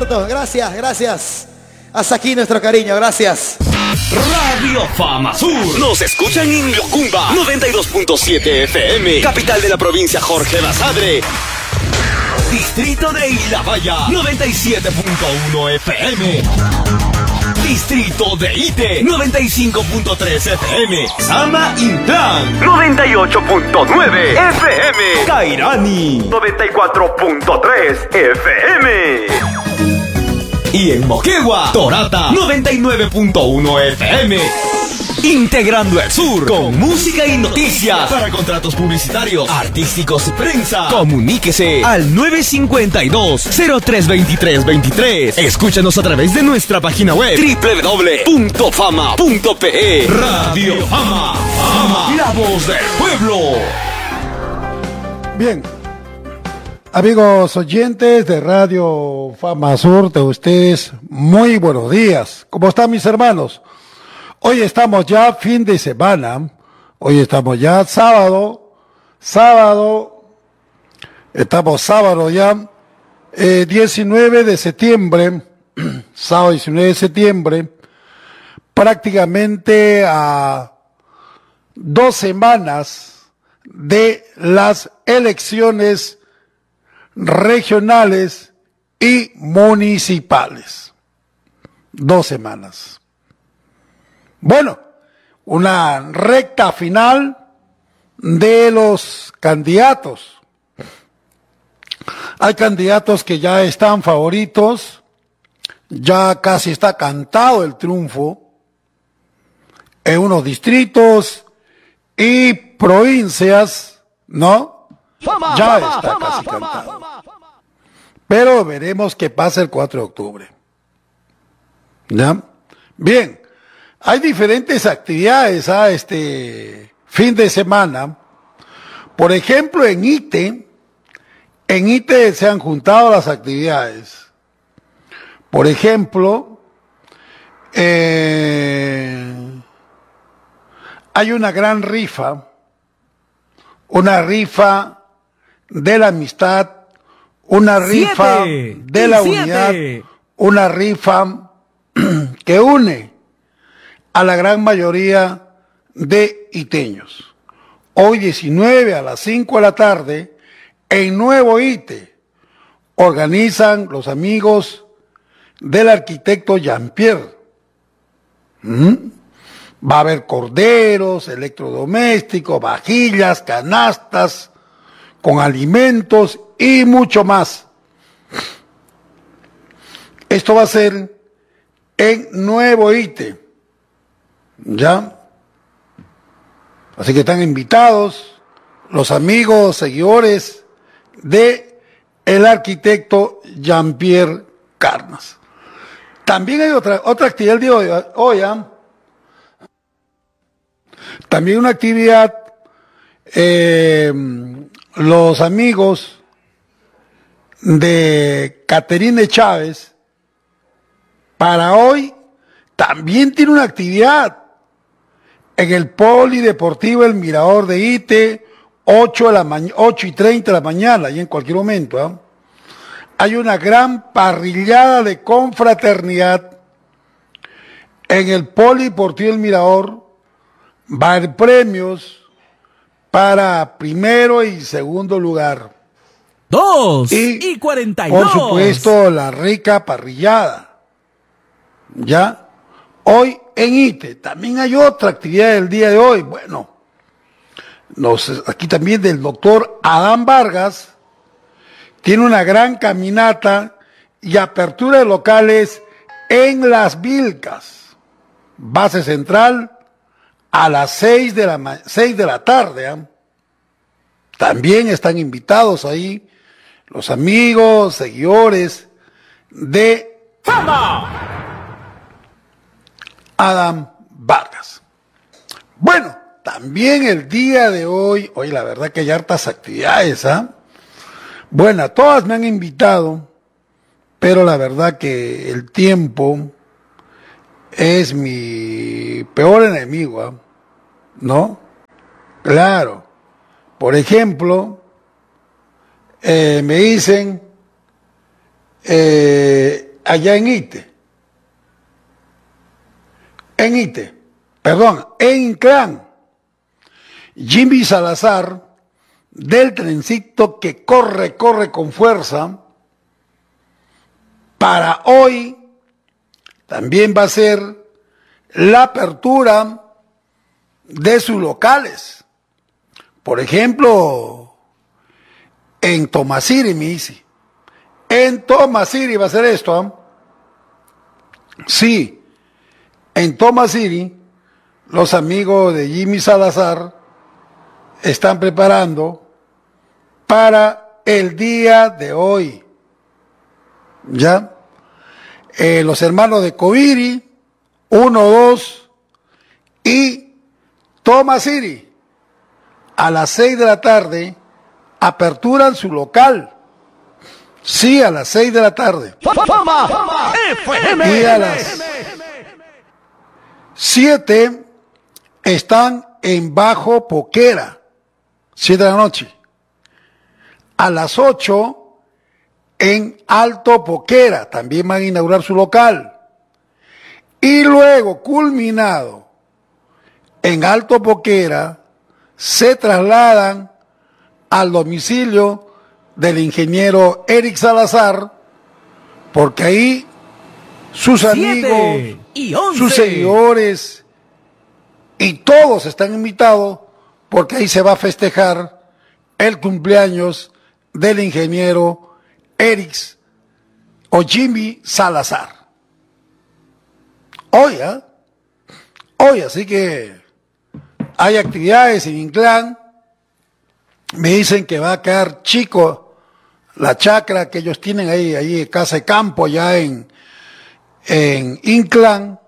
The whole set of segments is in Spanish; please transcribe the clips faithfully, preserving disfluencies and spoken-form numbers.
Roberto. Gracias, gracias. Hasta aquí nuestro cariño, gracias. Radio Fama Sur. Nos escuchan en Yocumba noventa y dos punto siete F M, capital de la provincia Jorge Basadre. Distrito de Ilabaya noventa y siete punto uno F M. Distrito de Ite noventa y cinco punto tres F M. Sama Intran noventa y ocho punto nueve F M. Cairani noventa y cuatro punto tres F M. Y en Moquegua, Torata noventa y nueve punto uno F M. Integrando el sur con música y noticias. Para contratos publicitarios, artísticos y prensa, comuníquese al nueve cinco dos, cero tres dos tres dos tres. Escúchanos a través de nuestra página web doble u doble u doble u punto fama punto pe. Radio Fama, Fama, la voz del pueblo. Bien, amigos oyentes de Radio Fama Sur, de ustedes, muy buenos días. ¿Cómo están mis hermanos? Hoy estamos ya fin de semana, hoy estamos ya sábado, sábado, estamos sábado ya, eh, diecinueve de septiembre, sábado diecinueve de septiembre, prácticamente a dos semanas de las elecciones regionales y municipales. Dos semanas. Bueno, una recta final de los candidatos. Hay candidatos que ya están favoritos, ya casi está cantado el triunfo en unos distritos y provincias, ¿no? Ya está casi cantado. Pero veremos qué pasa el cuatro de octubre. ¿Ya? Bien. Hay diferentes actividades a este fin de semana. Por ejemplo, en Ite, en Ite se han juntado las actividades. Por ejemplo, eh, hay una gran rifa, una rifa de la amistad, una rifa siete, de la siete. unidad, una rifa que une a la gran mayoría de iteños. Hoy diecinueve a las cinco de la tarde, en Nuevo Ite, organizan los amigos del arquitecto Jean-Pierre. ¿Mm? Va a haber corderos, electrodomésticos, vajillas, canastas, con alimentos y mucho más. Esto va a ser en Nuevo Ite. ¿Ya? Así que están invitados los amigos, seguidores de el arquitecto Jean-Pierre Carnas. También hay otra, otra actividad de hoy, hoy ¿eh? También una actividad, eh, los amigos de Caterine Chávez, para hoy también tiene una actividad en el Polideportivo El Mirador de Ite, ocho, de la ma- ocho y treinta de la mañana, y en cualquier momento. ¿eh? Hay una gran parrillada de confraternidad en el Polideportivo El Mirador. Va a haber premios para primero y segundo lugar. Dos y, y cuarenta y dos. Por supuesto, la rica parrillada. ¿Ya? Hoy en Ite. También hay otra actividad del día de hoy. Bueno, nos, aquí también del doctor Adán Vargas. Tiene una gran caminata y apertura de locales en Las Vilcas. Base central a las seis de la, seis de la tarde. ¿eh? También están invitados ahí los amigos, seguidores de ¡Fama! Adán Vargas. Bueno, también el día de hoy, hoy la verdad que hay hartas actividades, ¿ah? ¿eh? Bueno, todas me han invitado, pero la verdad que el tiempo es mi peor enemigo, ¿eh? ¿No? Claro. Por ejemplo, eh, me dicen, eh, allá en Ite, en Ite, perdón, en Inclán, Jimmy Salazar, del trencito que corre, corre con fuerza, para hoy también va a ser la apertura de sus locales. Por ejemplo, en Tomasiri, me dice. En Tomasiri va a ser esto. ¿eh? Sí, en Tomasiri, los amigos de Jimmy Salazar están preparando para el día de hoy. ¿Ya? Eh, los hermanos de Coviri, uno, dos y Tomasiri, a las seis de la tarde, aperturan su local. Sí, a las seis de la tarde. Y a las siete están en Bajo Poquera, siete de la noche. A las ocho en Alto Poquera, también van a inaugurar su local. Y luego, culminado en Alto Poquera, se trasladan al domicilio del ingeniero Eric Salazar, porque ahí sus amigos, y sus seguidores y todos están invitados, porque ahí se va a festejar el cumpleaños del ingeniero Eric o Jimmy Salazar. Hoy, ¿eh? Hoy, así que hay actividades en Inclán. Me dicen que va a quedar chico la chacra que ellos tienen ahí, ahí casa de campo, ya en, en Inclán,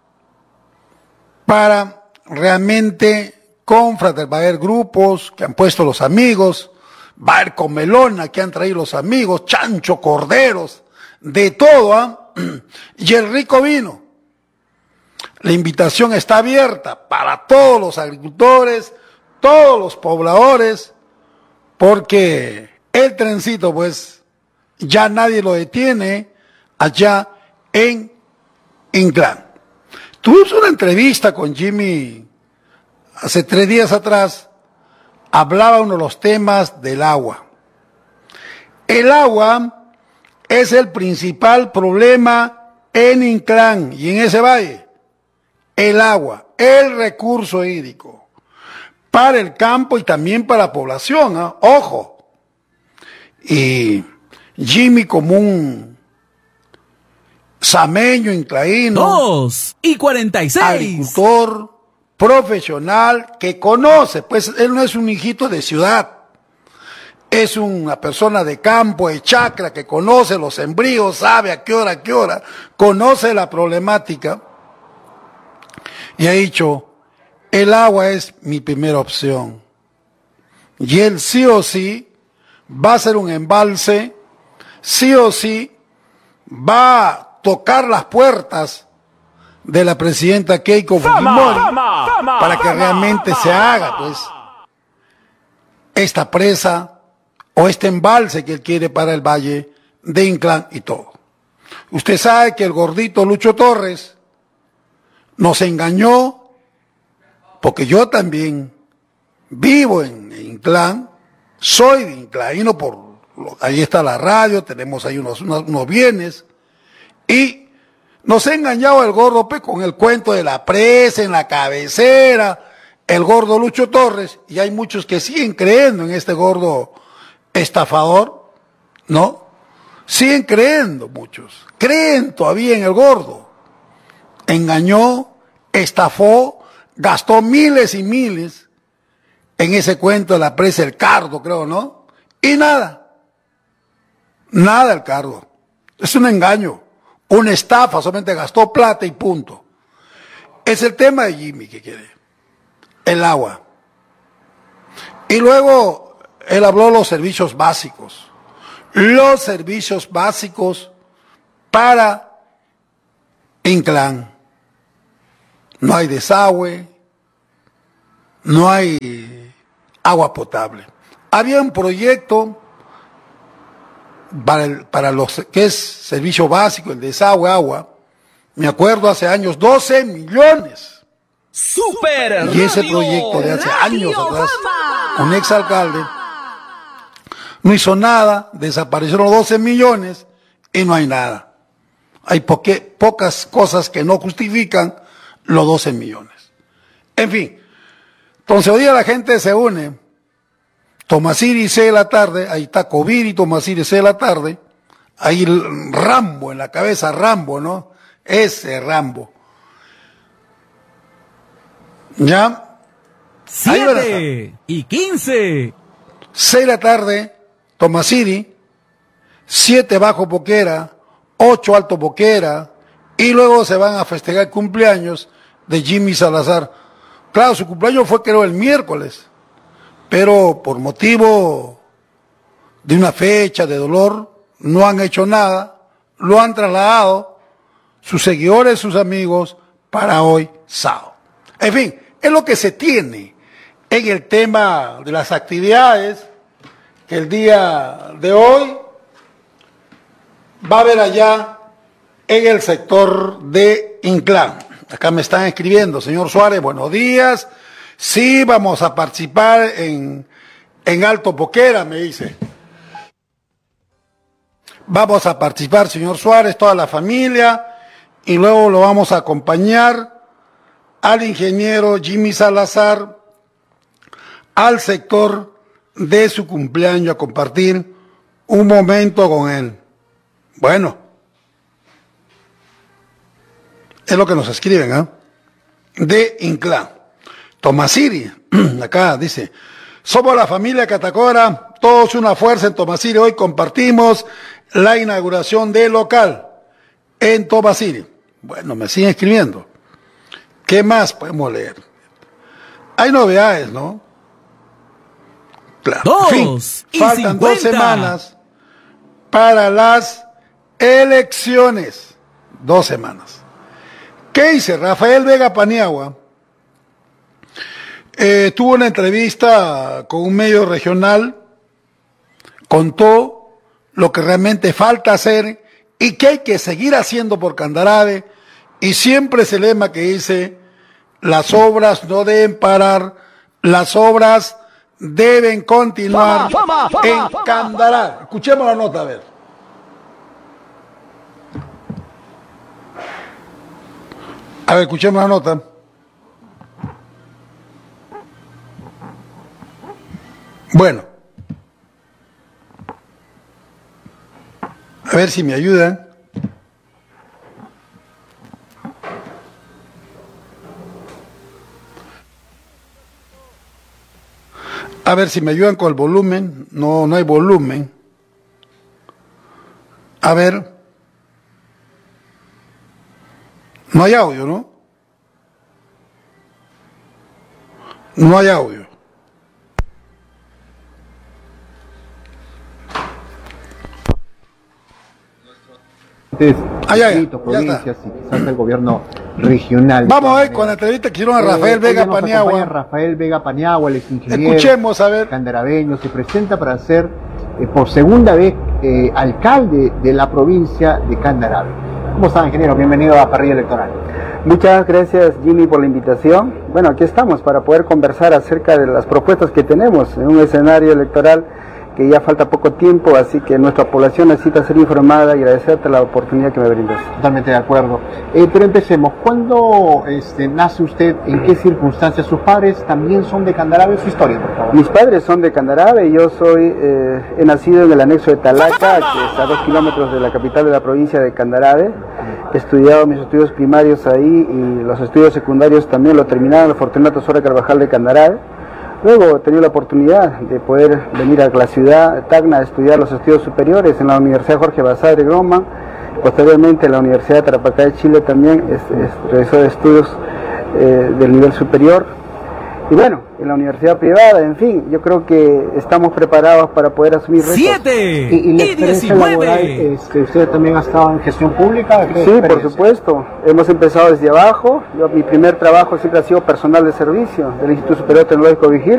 para realmente confraternizar. Va a haber grupos que han puesto los amigos, va a haber comelona que han traído los amigos, chancho, corderos, de todo, ¿eh? Y el rico vino. La invitación está abierta para todos los agricultores, todos los pobladores, porque el trencito, pues, ya nadie lo detiene allá en Inclán. Tuvimos una entrevista con Jimmy hace tres días atrás. Hablaba uno de los temas del agua. El agua es el principal problema en Inclán y en ese valle. El agua, el recurso hídrico, para el campo y también para la población, ¿eh? Ojo. Y Jimmy, como un sameño inclaíno, dos y cuarenta y seis, agricultor profesional que conoce, pues él no es un hijito de ciudad, es una persona de campo, de chacra, que conoce los sembríos, sabe a qué hora, a qué hora, conoce la problemática, y ha dicho, el agua es mi primera opción, y él sí o sí va a ser un embalse, sí o sí va a tocar las puertas de la presidenta Keiko Fujimori para que realmente se haga, pues, esta presa o este embalse que él quiere para el Valle de Inclán y todo. Usted sabe que el gordito Lucho Torres nos engañó, porque yo también vivo en Inclán, soy de Inclaíno, por ahí está la radio, tenemos ahí unos, unos, unos bienes, y nos ha engañado el gordo pues, con el cuento de la presa en la cabecera, el gordo Lucho Torres, y hay muchos que siguen creyendo en este gordo estafador, ¿no? Siguen creyendo muchos, creen todavía en el gordo. Engañó, estafó, gastó miles y miles en ese cuento de la presa El Cardo, creo, ¿no? Y nada, nada el Cardo, es un engaño. Una estafa, solamente gastó plata y punto. Es el tema de Jimmy que quiere. El agua. Y luego él habló de los servicios básicos. Los servicios básicos para Inclán. No hay desagüe, no hay agua potable. Había un proyecto para, el, para los que es servicio básico, el desagüe, agua, me acuerdo hace años, doce millones. Super Y ese Radio, proyecto de hace años Radio atrás, Fama. un exalcalde, no hizo nada, desaparecieron doce millones y no hay nada. Hay poque, pocas cosas que no justifican los doce millones. En fin, entonces hoy día la gente se une, Tomasiri seis de la tarde, ahí está Coviri, Tomasiri seis de la tarde, ahí el Rambo en la cabeza, Rambo, ¿no? Ese Rambo. ¿Ya? siete y quince. seis de la tarde, Tomasiri, siete bajo Boquera, ocho alto Boquera, y luego se van a festejar el cumpleaños de Jimmy Salazar. Claro, su cumpleaños fue creo el miércoles, pero por motivo de una fecha de dolor, no han hecho nada, lo han trasladado sus seguidores, sus amigos, para hoy sábado. En fin, es lo que se tiene en el tema de las actividades que el día de hoy va a haber allá en el sector de Inclán. Acá me están escribiendo, señor Suárez, buenos días. Sí, vamos a participar en, en Alto Boquera, me dice. Vamos a participar, señor Suárez, toda la familia, y luego lo vamos a acompañar al ingeniero Jimmy Salazar al sector de su cumpleaños a compartir un momento con él. Bueno, es lo que nos escriben, ¿eh? De Inclán. Tomasiri, acá dice, somos la familia Catacora, todos una fuerza en Tomasiri. Hoy compartimos la inauguración del local en Tomasiri. Bueno, me siguen escribiendo. ¿Qué más podemos leer? Hay novedades, ¿no? Claro. Dos En fin, y faltan dos cincuenta. semanas para las elecciones. Dos semanas. ¿Qué dice Rafael Vega Paniagua? Eh, tuvo una entrevista con un medio regional, contó lo que realmente falta hacer y que hay que seguir haciendo por Candarave, y siempre ese lema que dice, las obras no deben parar, las obras deben continuar Fama, fama, en fama, Candarave. Escuchemos la nota, a ver. A ver, escuchemos la nota. Bueno, a ver si me ayudan. A ver si me ayudan con el volumen. No, no hay volumen. A ver. No hay audio, ¿no? No hay audio. Ah, ya, ya, distritos, ya está. provincias y quizás el gobierno regional. Vamos a ver con la entrevista que hicieron a Rafael Eh, Vega hoy nos acompaña Paniagua. Rafael Vega Paniagua, el ex ingeniero Escuchemos, a ver. candaraveño, se presenta para ser eh, por segunda vez eh, alcalde de la provincia de Candarave. ¿Cómo está, ingeniero? Bienvenido a Parrilla Electoral. Muchas gracias, Jimmy, por la invitación. Bueno, aquí estamos para poder conversar acerca de las propuestas que tenemos en un escenario electoral que ya falta poco tiempo, así que nuestra población necesita ser informada y agradecerte la oportunidad que me brindas. Totalmente de acuerdo. Eh, pero empecemos. ¿Cuándo este, nace usted? ¿En qué circunstancias? ¿Sus padres también son de Candarave? Su historia, por favor. Mis padres son de Candarave y yo soy, eh, he nacido en el anexo de Talaca, que está a dos kilómetros de la capital de la provincia de Candarave. He estudiado mis estudios primarios ahí y los estudios secundarios también lo terminaron en el Fortunato Sora Carvajal de Candarave. Luego he tenido la oportunidad de poder venir a la ciudad de Tacna a estudiar los estudios superiores en la Universidad Jorge Basadre Groman. Posteriormente en la Universidad de Tarapacá de Chile también es, es, realizó estudios eh, del nivel superior. Y bueno, en la universidad privada, en fin, yo creo que estamos preparados para poder asumir retos. siete Y, y la y experiencia laboral, diecinueve. este, ¿usted también ha estado en gestión pública? ¿Qué Sí, por experiencia? supuesto. Hemos empezado desde abajo. Yo, mi primer trabajo siempre ha sido personal de servicio del Instituto Superior Tecnológico Vigil.